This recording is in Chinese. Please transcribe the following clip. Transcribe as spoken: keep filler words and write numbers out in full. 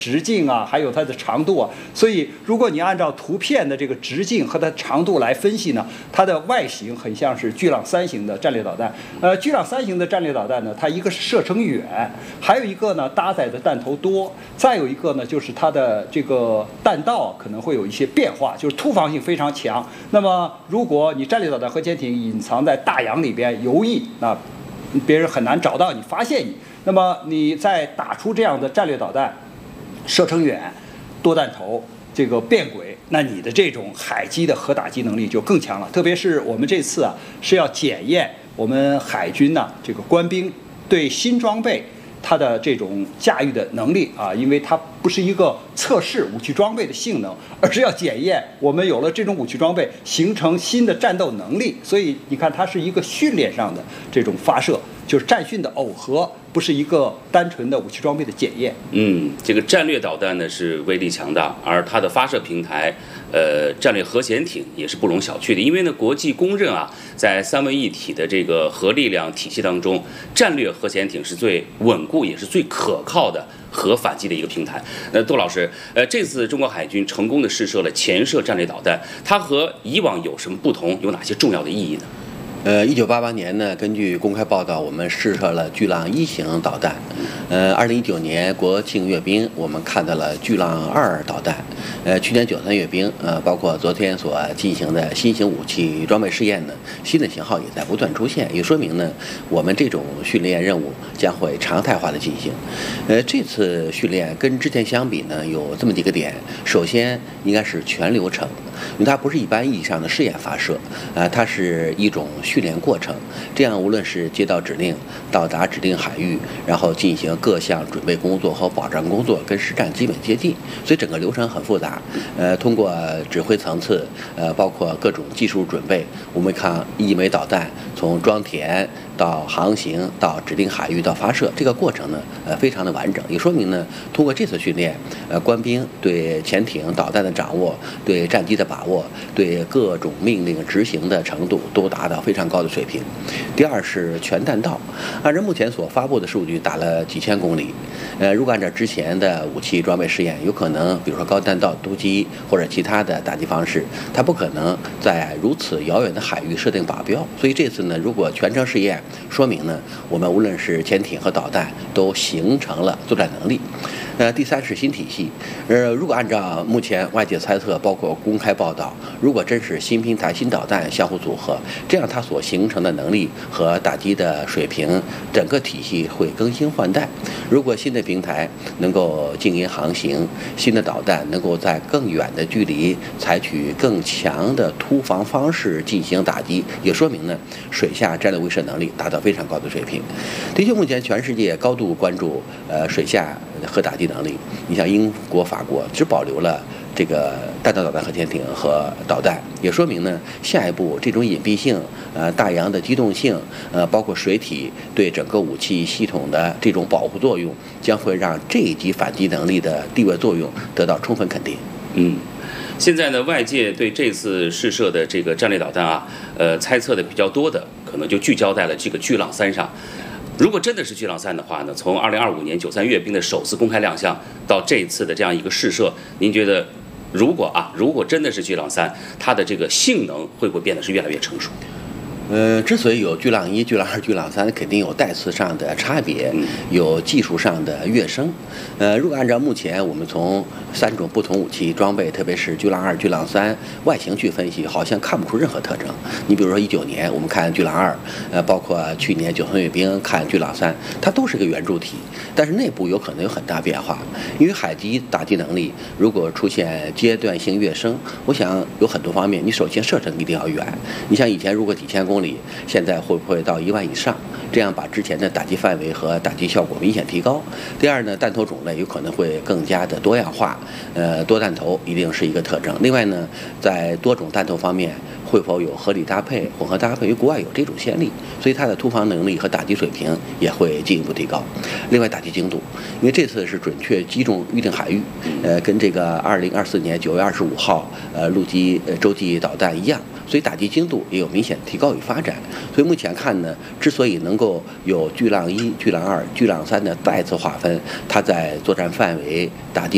直径啊，还有它的长度啊，所以如果你按照图片的这个直径和它长度来分析呢，它的外形很像是巨浪三型的战略导弹。呃，巨浪三型的战略导弹呢，它一个是射程远，还有一个呢搭载的弹头多，再有一个呢就是它的这个弹道可能会有一些变化，就是突防性非常强。那么如果你战略导弹核潜艇隐藏在大洋里边游弋，那别人很难找到你、发现你。那么你再打出这样的战略导弹，射程远，多弹头，这个变轨，那你的这种海基的核打击能力就更强了。特别是我们这次啊是要检验我们海军呢、啊、这个官兵对新装备它的这种驾驭的能力啊，因为它不是一个测试武器装备的性能，而是要检验我们有了这种武器装备形成新的战斗能力。所以你看，它是一个训练上的这种发射，就是战训的耦合，不是一个单纯的武器装备的检验。 嗯，这个战略导弹呢是威力强大，而它的发射平台，呃，战略核潜艇也是不容小觑的。因为呢，国际公认啊，在三位一体的这个核力量体系当中，战略核潜艇是最稳固也是最可靠的核反击的一个平台。那杜老师，呃，这次中国海军成功的试射了潜射战略导弹，它和以往有什么不同？有哪些重要的意义呢？ 呃，一九八八年呢，根据公开报道，我们试射了巨浪一型导弹。呃，二零一九年国庆阅兵，我们看到了巨浪二导弹。呃，去年九三阅兵，呃，包括昨天所进行的新型武器装备试验呢，新的型号也在不断出现，也说明呢，我们这种训练任务将会常态化的进行。呃，这次训练跟之前相比呢，有这么几个点。首先，应该是全流程，因为它不是一般意义上的试验发射，啊、呃，它是一种训练过程，这样无论是接到指令、到达指定海域，然后进行各项准备工作和保障工作，跟实战基本接近，所以整个流程很复杂。呃，通过指挥层次，呃，包括各种技术准备，我们看一枚导弹从装填到航行到指定海域到发射，这个过程呢，呃，非常的完整，也说明呢，通过这次训练，呃，官兵对潜艇导弹的掌握、对战机的把握、对各种命令执行的程度都达到非常高的水平。第二是全弹道，按照目前所发布的数据，打了几千公里。呃，如果按照之前的武器装备试验，有可能比如说高弹道突击或者其他的打击方式，它不可能在如此遥远的海域设定靶标。所以这次呢，如果全程试验，说明呢，我们无论是潜艇和导弹都形成了作战能力。呃，第三是新体系。呃，如果按照目前外界猜测，包括公开报道，如果真是新平台、新导弹相互组合，这样它所形成的能力和打击的水平，整个体系会更新换代。如果新的平台能够静音航行，新的导弹能够在更远的距离采取更强的突防方式进行打击，也说明呢，水下战略威慑能力达到非常高的水平。的确，目前全世界高度关注呃水下核打击能力。你像英国、法国只保留了这个弹道导弹核潜艇和导弹，也说明呢，下一步这种隐蔽性、呃大洋的机动性、呃包括水体对整个武器系统的这种保护作用，将会让这一级反击能力的地位作用得到充分肯定。 嗯。现在呢，外界对这次试射的这个战略导弹啊，呃，猜测的比较多的，可能就聚焦在了这个巨浪三上。如果真的是巨浪三的话呢，从二零二五年九三阅兵的首次公开亮相到这一次的这样一个试射，您觉得，如果啊，如果真的是巨浪三，它的这个性能会不会变得是越来越成熟？ 呃，之所以有巨浪一、巨浪二、巨浪三，肯定有代次上的差别，有技术上的跃升。呃，如果按照目前我们从三种不同武器装备，特别是巨浪二、巨浪三外形去分析，好像看不出任何特征。你比如说一九年我们看巨浪二，呃，包括去年九三阅兵看巨浪三，它都是个圆柱体，但是内部有可能有很大变化。因为海基打击能力如果出现阶段性跃升，我想有很多方面。你首先射程一定要远，你像以前如果几千公里。现在会不会到一万以上？这样把之前的打击范围和打击效果明显提高。第二呢，弹头种类有可能会更加的多样化，呃，多弹头一定是一个特征。另外呢，在多种弹头方面，会否有合理搭配、混合搭配？因为国外有这种先例，所以它的突防能力和打击水平也会进一步提高。另外，打击精度，因为这次是准确击中预定海域，呃，跟这个二零二四年九月二十五号呃陆基呃洲际导弹一样。所以打击精度也有明显提高与发展。所以目前看呢，之所以能够有巨浪一、巨浪二、巨浪三的再次划分，它在作战范围、打击